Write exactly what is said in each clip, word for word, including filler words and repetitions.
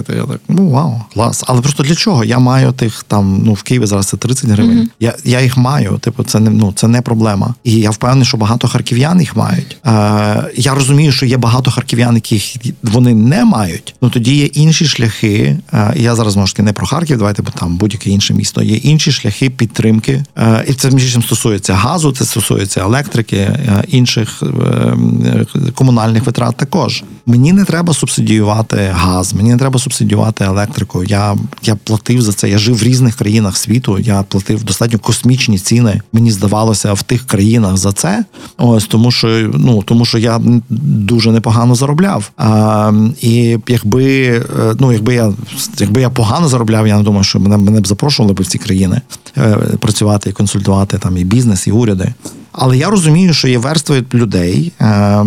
платити. Я так, ну вау, клас. Але просто для чого? Я маю тих там, ну в Києві зараз це тридцять гривень. Mm-hmm. Я, я їх маю, типу, це не, ну, це не проблема. І я впевнений, що багато харків'ян їх мають. Е, я розумію, що є багато харків'ян, яких вони не мають. Ну тоді є інші шляхи. Е, я зараз, знову ж таки, не про Харків, давайте, бо там будь-яке інше місто. Є інші шляхи підтримки. Е, і це, між іншим, стосується газу, це стосується електрики, е, інших е, комунальних витрат також. Мені не треба субсидіювати газ, мені не треба субсидіювати електрику. Я, я платив за це, я жив в різних країнах світу, я платив достатньо космічні ціни, мені здавалося, в тих країнах за це. Ось, тому що, ну, тому що я дуже непогано заробляв. А, і якби, ну, якби я, якби я погано заробляв, я не думаю, що мене, мене б запрошували б в ці країни працювати і консультувати там і бізнес, і уряди. Але я розумію, що є верстви людей е,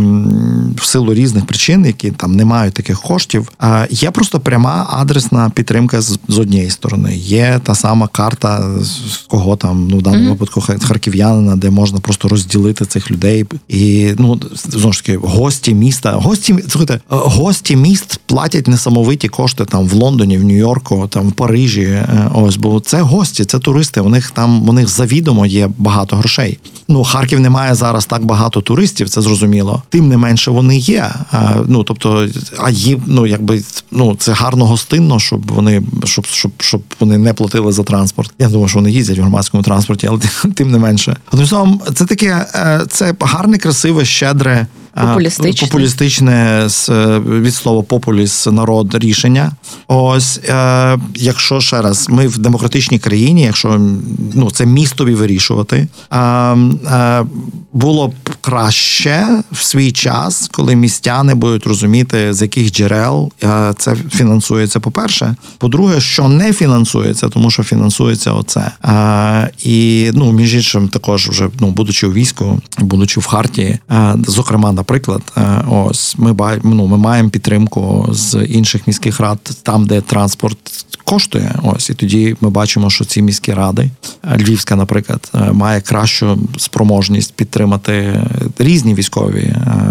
в силу різних причин, які там не мають таких коштів. Е, є просто пряма адресна підтримка з, з однієї сторони. Є та сама карта, з кого там, ну в даному mm-hmm. випадку харків'янина, де можна просто розділити цих людей. І, ну, знову ж таки, гості міста, гості, слухайте, гості міст платять несамовиті кошти там в Лондоні, в Нью-Йорку, там в Парижі. Е, ось, бо це гості, це туристи, у них там, у них завідомо є багато грошей. Ну, Харків не має зараз так багато туристів, це зрозуміло. Тим не менше вони є. А, ну, тобто, а їм, ну, якби, ну, це гарно гостинно, щоб вони, щоб, щоб, щоб вони не платили за транспорт. Я думаю, що вони їздять в громадському транспорті, але тим не менше. Одним словом, це таке, це гарне, красиве, щедре, Популістичне. Популістичне від слова популіс, народ, рішення. Ось, е, якщо ще раз, ми в демократичній країні, якщо, ну, це містові вирішувати, е, е, було б краще в свій час, коли містяни будуть розуміти, з яких джерел е, це фінансується, по-перше. По-друге, що не фінансується, тому що фінансується оце. Е, і, ну, між іншим, також вже, ну, будучи у війську, будучи в Хартії, е, зокрема, наприклад, ось ми, ну, ми маємо підтримку з інших міських рад там, де транспорт коштує. Ось, і тоді ми бачимо, що ці міські ради, Львівська, наприклад, має кращу спроможність підтримати різні військові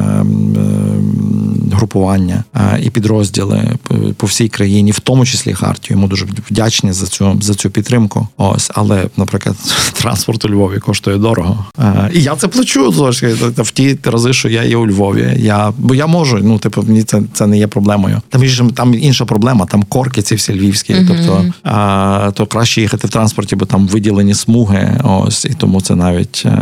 групування і підрозділи по всій країні, в тому числі Хартію. Йому дуже вдячні за цю, за цю підтримку. Ось, але, наприклад, транспорт у Львові коштує дорого. І я це плачу, в ті рази, що я є у Львові. Я, бо я можу, ну, типу, мені це, це не є проблемою. Там, там інша проблема, там корки ці всі львівські, mm-hmm. тобто, а, то краще їхати в транспорті, бо там виділені смуги, ось, і тому це навіть, а,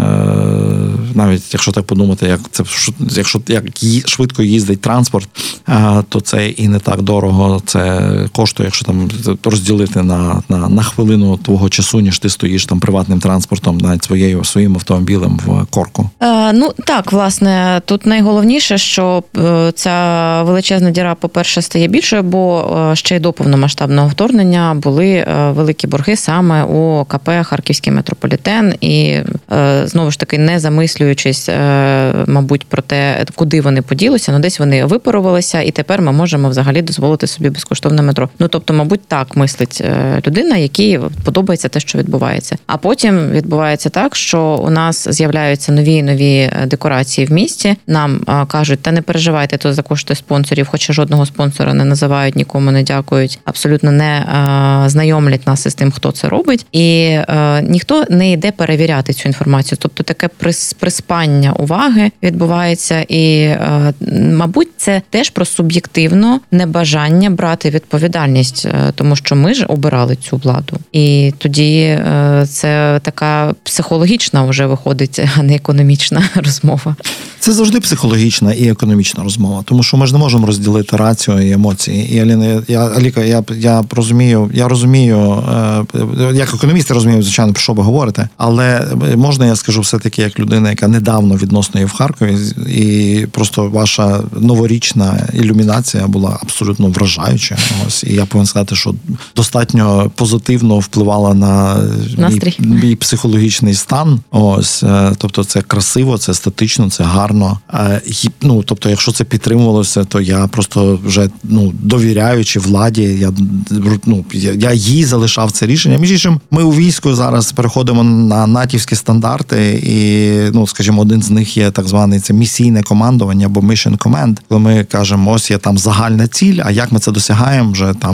навіть якщо так подумати, як це, якщо як швидко їздить транспорт, а, то це і не так дорого, це коштує, якщо там розділити на, на, на хвилину твого часу, ніж ти стоїш там приватним транспортом, навіть своєю, своїм автомобілем в корку. А, ну, так, власне, тут найголовніше, що ця величезна діра, по-перше, стає більшою, бо ще й до повномасштабного вторгнення були великі борги саме у КП «Харківський метрополітен», і знову ж таки, не замислюючись, мабуть, про те, куди вони поділися, ну десь вони випарувалися, і тепер ми можемо взагалі дозволити собі безкоштовне метро. Ну, тобто, мабуть, так мислить людина, якій подобається те, що відбувається. А потім відбувається так, що у нас з'являються нові і нові декорації в місті. Нам а, кажуть, та не переживайте, то за кошти спонсорів, хоча жодного спонсора не називають, нікому не дякують, абсолютно не а, знайомлять нас із тим, хто це робить. І а, ніхто не йде перевіряти цю інформацію. Тобто таке прис, приспання уваги відбувається. І, а, мабуть, це теж про суб'єктивно небажання брати відповідальність, тому що ми ж обирали цю владу. І тоді а, це така психологічна вже виходить, а не економічна розмова. Це завжди психологічна і економічна розмова, тому що ми ж не можемо розділити рацію і емоції. І Аліна, я, Аліка, я, я розумію, я розумію, як економіст, я розумію, звичайно, про що ви говорите, але можна я скажу все-таки як людина, яка недавно відносно є в Харкові, і просто ваша новорічна ілюмінація була абсолютно вражаюча. Ось, і я повинен сказати, що достатньо позитивно впливала на мій, мій психологічний стан. Ось, тобто це красиво, це естетично, це гарно. Ну, тобто, якщо це підтримувалося, то я просто вже, ну, довіряючи владі, я, ну, я їй залишав це рішення. Між іншим, ми у війську зараз переходимо на натівські стандарти, і, ну, скажімо, один з них є так званий це місійне командування або mission command, коли ми кажемо, ось є там загальна ціль, а як ми це досягаємо вже там